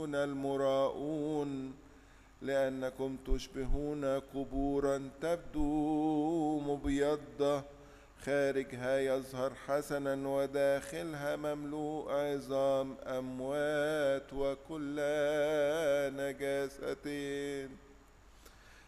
الفاسقون المراؤون، لأنكم تشبهون قبورا تبدو مبيضة، خارجها يظهر حسنا وداخلها مملوء عظام أموات وكل نجاسة.